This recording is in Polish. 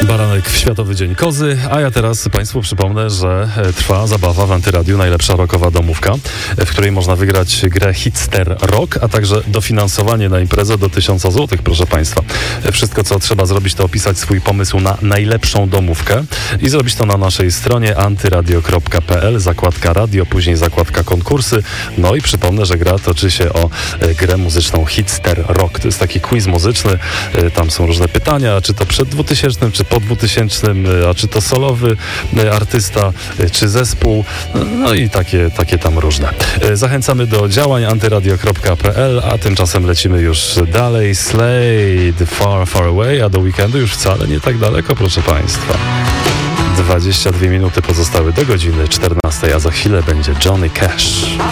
Baranek w Światowy Dzień Kozy, a ja teraz Państwu przypomnę, że trwa zabawa w Antyradiu, najlepsza rockowa domówka, w której można wygrać grę Hitster Rock, a także dofinansowanie na imprezę do 1000 zł, proszę Państwa. Wszystko, co trzeba zrobić, to opisać swój pomysł na najlepszą domówkę i zrobić to na naszej stronie antyradio.pl, zakładka radio, później zakładka konkursy. No i przypomnę, że gra toczy się o grę muzyczną Hitster Rock. To jest taki quiz muzyczny, tam są różne pytania, czy to przed 2000, czy po 2000, a czy to solowy artysta, czy zespół, no i takie tam różne. Zachęcamy do działań antyradio.pl, a tymczasem lecimy już dalej. Slade, Far, Far Away, a do weekendu już wcale nie tak daleko, proszę Państwa. 22 minuty pozostały do godziny 14, a za chwilę będzie Johnny Cash.